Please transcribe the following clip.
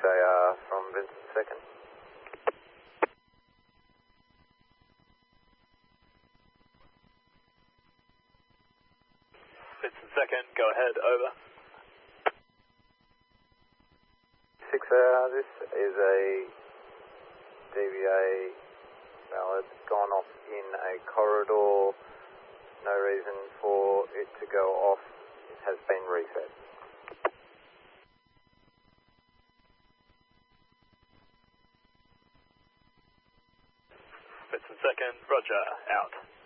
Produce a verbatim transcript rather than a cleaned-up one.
A R from Vincent Second. Vincent Second, go ahead, over. six A R, this is a D V A valid, gone off in a corridor, no reason for it to go off, it has been reset. Vincent Second, roger, out.